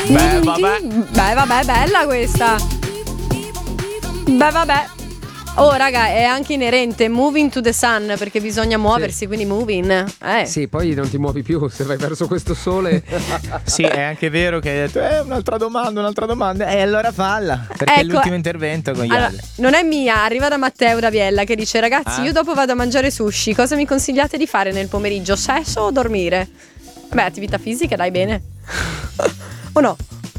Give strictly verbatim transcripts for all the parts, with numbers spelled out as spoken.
Beh, vabbè. Beh, vabbè, bella questa. Beh, vabbè. Oh, raga, è anche inerente moving to the sun, perché bisogna muoversi, sì. Quindi moving. Eh. Sì, poi non ti muovi più se vai verso questo sole. Sì, è anche vero che hai detto eh, un'altra domanda, un'altra domanda. E allora falla, perché ecco, è l'ultimo intervento con gli allora, altri. non è mia, arriva da Matteo da Biella che dice: ragazzi, ah. io dopo vado a mangiare sushi, cosa mi consigliate di fare nel pomeriggio? Sesso o dormire? Beh, attività fisica, dai, bene. O no?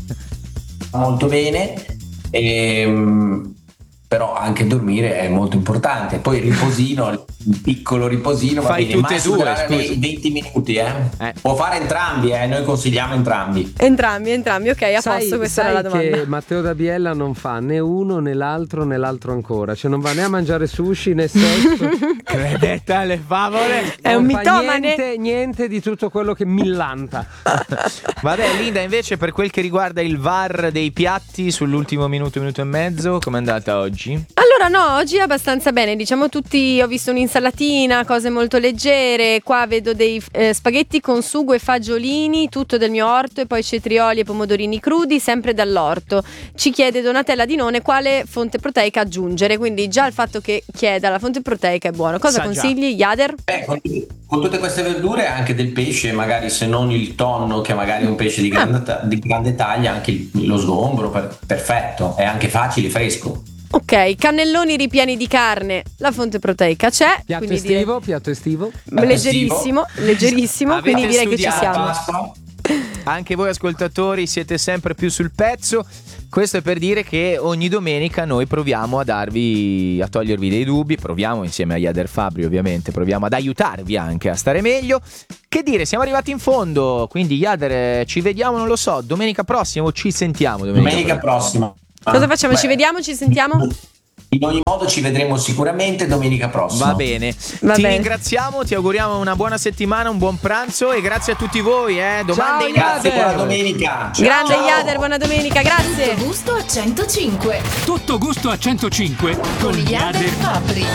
Molto bene. Ehm... però anche dormire è molto importante. Poi il riposino, il piccolo riposino, fai va bene, tutte e due, nei venti minuti, eh? eh. Può fare entrambi, eh? Noi consigliamo entrambi. Entrambi, entrambi, ok, a sai, posto, questa sai era la domanda. Che Matteo da Biella non fa né uno né l'altro né l'altro ancora, cioè non va né a mangiare sushi né sesso. Credete alle favole? È non un fa mitomane. Niente, niente di tutto quello che millanta. Vabbè, Linda, invece per quel che riguarda il V A R dei piatti sull'ultimo minuto, minuto e mezzo, com'è andata oggi? Allora no, oggi è abbastanza bene, diciamo tutti, ho visto un'insalatina, cose molto leggere, qua vedo dei eh, spaghetti con sugo e fagiolini, tutto del mio orto, e poi cetrioli e pomodorini crudi, sempre dall'orto. Ci chiede Donatella Dinone quale fonte proteica aggiungere, quindi già il fatto che chieda la fonte proteica è buono. Cosa Sa consigli, Jader? Beh, con, con tutte queste verdure anche del pesce, magari se non il tonno, che magari è un pesce di grande, ah. di grande taglia, anche il, lo sgombro, per, perfetto, è anche facile, fresco. Ok, cannelloni ripieni di carne, la fonte proteica c'è. Piatto estivo, direi... piatto estivo. Leggerissimo, leggerissimo, quindi direi che ci siamo. Anche voi ascoltatori siete sempre più sul pezzo. Questo è per dire che ogni domenica noi proviamo a darvi, a togliervi dei dubbi, proviamo insieme a Jader Fabri ovviamente, proviamo ad aiutarvi anche a stare meglio. Che dire, siamo arrivati in fondo, quindi Jader, ci vediamo, non lo so, domenica prossima o ci sentiamo domenica, domenica prossima? Cosa facciamo? Beh, ci vediamo? Ci sentiamo? In ogni modo ci vedremo sicuramente domenica prossima. Va bene. Va ti bene. ringraziamo, ti auguriamo una buona settimana, un buon pranzo e grazie a tutti voi. Eh. Domande Ciao, in Grazie, buona domenica. Ciao. Grande Ciao. Jader, buona domenica, grazie. Tutto gusto a centocinque. Tutto gusto a centocinque con Jader Fabri.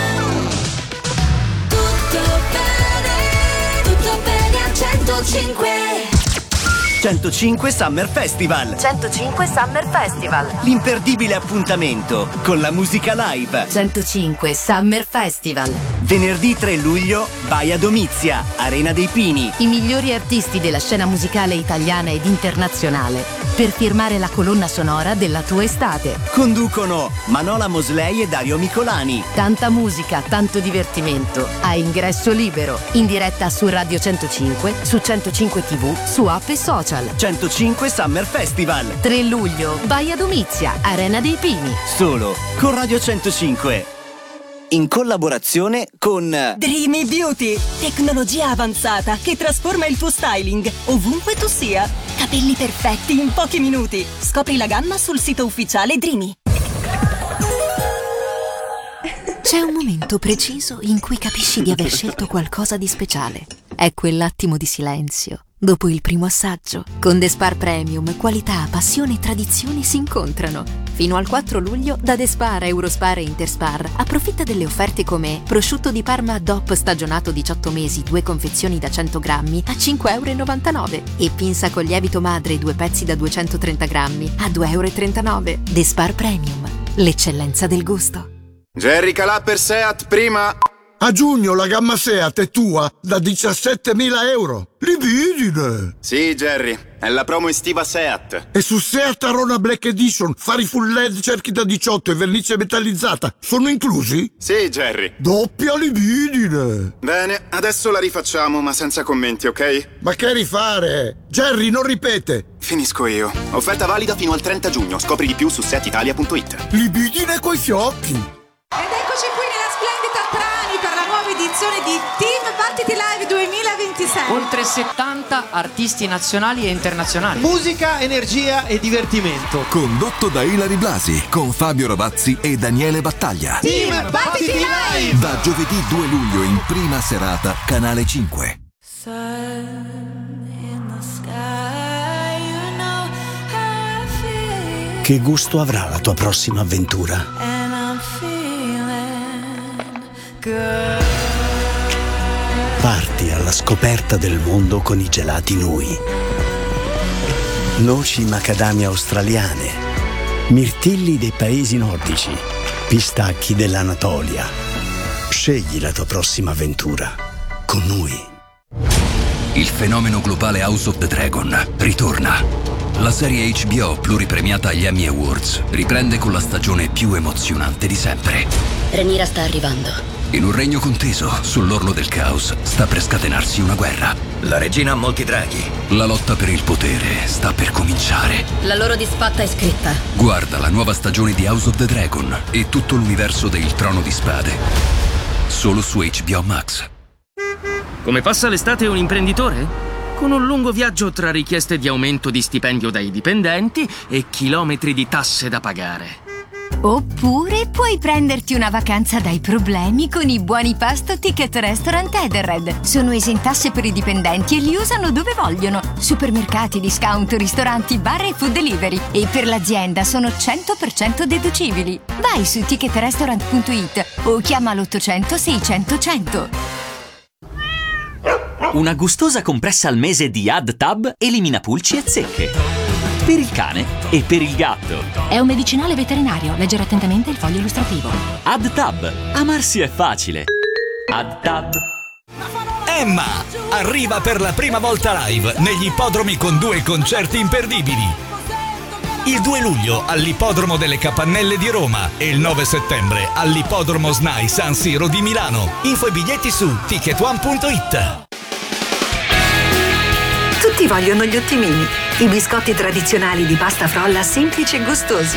Tutto bene, tutto bene a centocinque. centocinque Summer Festival. centocinque Summer Festival. L'imperdibile appuntamento con la musica live. centocinque Summer Festival. Venerdì tre luglio, Baia Domizia, Arena dei Pini. I migliori artisti della scena musicale italiana ed internazionale per firmare la colonna sonora della tua estate. Conducono Manola Mosley e Dario Micolani. Tanta musica, tanto divertimento. A ingresso libero. In diretta su Radio centocinque, su centocinque tivù, su app e social. centocinque Summer Festival. tre luglio, Baia Domizia, Arena dei Pini. Solo con Radio centocinque. In collaborazione con Dreamy Beauty, tecnologia avanzata che trasforma il tuo styling ovunque tu sia. Capelli perfetti in pochi minuti. Scopri la gamma sul sito ufficiale Dreamy. C'è un momento preciso in cui capisci di aver scelto qualcosa di speciale. È quell'attimo di silenzio dopo il primo assaggio. Con The Spar Premium, qualità, passione e tradizione si incontrano. Fino al quattro luglio da The Spar, Eurospar e Interspar approfitta delle offerte come prosciutto di Parma D O P stagionato diciotto mesi, due confezioni da cento grammi a cinque virgola novantanove euro e pinza con lievito madre due pezzi da duecentotrenta grammi a due virgola trentanove euro. The Spar Premium, l'eccellenza del gusto. Jerry Calà per Seat prima. A giugno la gamma Seat è tua da diciassettemila euro. Libidine! Sì, Jerry, è la promo estiva Seat. E su Seat Arona Black Edition, fari full L E D, cerchi da diciotto e vernice metallizzata sono inclusi? Sì, Jerry. Doppia libidine! Bene, adesso la rifacciamo, ma senza commenti, ok? Ma che rifare? Jerry, non ripete! Finisco io. Offerta valida fino al trenta giugno. Scopri di più su seat italia punto it. Libidine coi fiocchi! Ed eccoci qui nella splendida Trani per la nuova edizione di Team Battiti Live duemilaventisei. Oltre settanta artisti nazionali e internazionali. Musica, energia e divertimento. Condotto da Ilary Blasi con Fabio Ravazzi e Daniele Battaglia. Team Battiti Live! Da giovedì due luglio in prima serata, Canale cinque. Che gusto avrà la tua prossima avventura? Parti alla scoperta del mondo con i gelati Nui. noci macadamia australiane, mirtilli dei paesi nordici, pistacchi dell'Anatolia. Scegli la tua prossima avventura con noi. Il fenomeno globale House of the Dragon ritorna. La serie H B O pluripremiata agli Emmy Awards riprende con la stagione più emozionante di sempre. Rhaenyra sta arrivando. In un regno conteso, sull'orlo del caos, sta per scatenarsi una guerra. La regina ha molti draghi. La lotta per il potere sta per cominciare. La loro disfatta è scritta. Guarda la nuova stagione di House of the Dragon e tutto l'universo del Trono di Spade. Solo su H B O Max. Come passa l'estate un imprenditore? Con un lungo viaggio tra richieste di aumento di stipendio dai dipendenti e chilometri di tasse da pagare. Oppure puoi prenderti una vacanza dai problemi con i buoni pasto Ticket Restaurant Edenred. Sono esentasse per i dipendenti e li usano dove vogliono. Supermercati, discount, ristoranti, bar e food delivery. E per l'azienda sono cento per cento deducibili. Vai su ticket restaurant punto it o chiama l'ottocento seicento cento. Una gustosa compressa al mese di AddTab elimina pulci e zecche. Per il cane e per il gatto. È un medicinale veterinario. Leggere attentamente il foglio illustrativo. AddTab. Amarsi è facile. AddTab. Emma arriva per la prima volta live negli ippodromi con due concerti imperdibili. Il due luglio all'Ippodromo delle Capannelle di Roma e il nove settembre all'Ippodromo S N A I San Siro di Milano. Info e biglietti su ticket one punto it. Tutti vogliono gli ottimini, i biscotti tradizionali di pasta frolla semplici e gustosi.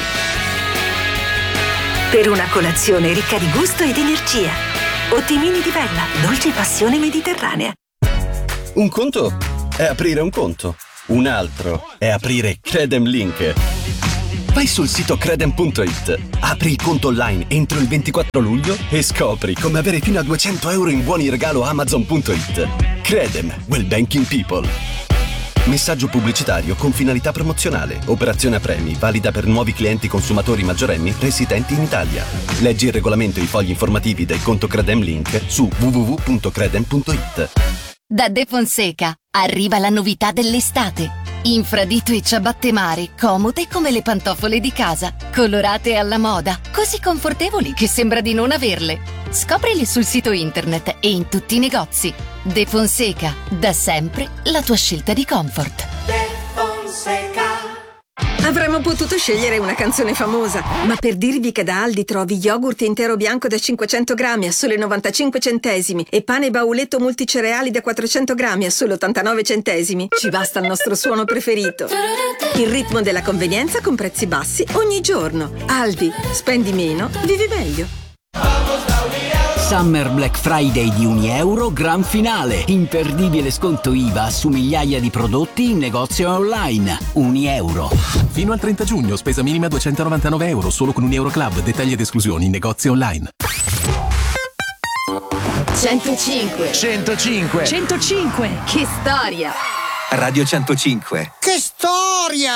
Per una colazione ricca di gusto ed energia. Ottimini di Bella, dolce passione mediterranea. Un conto è aprire un conto, un altro è aprire Credem Link. Vai sul sito credem punto it, apri il conto online entro il ventiquattro luglio e scopri come avere fino a duecento euro in buoni regalo amazon punto it. Credem, well banking people. Messaggio pubblicitario con finalità promozionale. Operazione a premi, valida per nuovi clienti consumatori maggiorenni residenti in Italia. Leggi il regolamento e i fogli informativi del conto Credem Link su w w w punto credem punto it. Da De Fonseca arriva la novità dell'estate. Infradito e ciabatte mare, comode come le pantofole di casa, colorate alla moda, così confortevoli che sembra di non averle. Scoprile sul sito internet e in tutti i negozi. De Fonseca, da sempre la tua scelta di comfort. De Fonseca. Avremmo potuto scegliere una canzone famosa, ma per dirvi che da Aldi trovi yogurt intero bianco da cinquecento grammi a sole novantacinque centesimi e pane bauletto multicereali da quattrocento grammi a solo ottantanove centesimi, ci basta il nostro suono preferito. Il ritmo della convenienza con prezzi bassi ogni giorno. Aldi, spendi meno, vivi meglio. Summer Black Friday di un euro, gran finale. Imperdibile sconto I V A su migliaia di prodotti in negozio e online. Un euro. Fino al trenta giugno, spesa minima duecentonovantanove euro, solo con un Euro Club. Dettagli ed esclusioni in negozio online. centocinque. centocinque. centocinque. Che storia! Radio centocinque. Che storia!